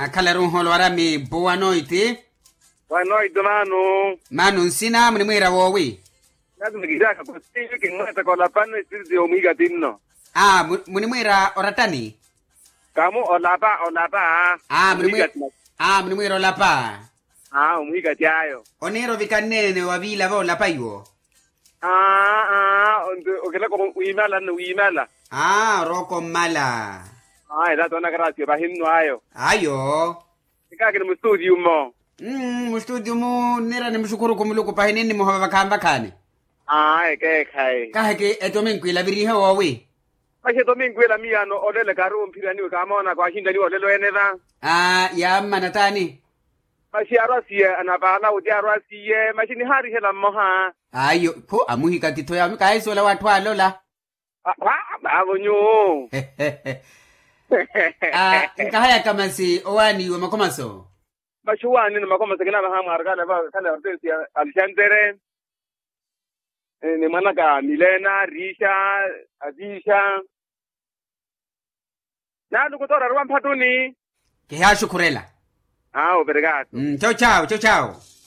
akhala runholo arami boa noite. Boa noite, mano. Mano nsina muni mwira wowi. Nazi mkijaka kusiki kingweta kwa lapano isisi omiga tinno. Muni mwira oratani. Kamu olapa. Muni mwira olapa. Omiga tiayo. Onero vikanene wavila vo lapa iwo. Okela como uimala. Roko mala. Ila tona gracia bahinno ayo. Ayo. Nikaki ni studio mo. Studio mo nera ni mshukuru kumuluku pahinini mo hawakamba kane. Kai. Kaheke etomen kwila virihe wowi. Mashe tomen kwila miano olele karu mpirani kamona kwa hinda ni olelo eneva. Ya manatani. Mashe arasiye anabala udi arasiye mashini hari hela moha. Ayo po amuhi katito ya kaiso la watu alola. Abonyo. Nkahaya kama si owani wa makomaso. Bashuwani na makomaso kina bahama argala ba kana ortesi alchantere. Ni manaka Milena, Risha, Adisha. Na ndukutora ruwan patuni. Kihashu kurela. Obrigado. Ciao.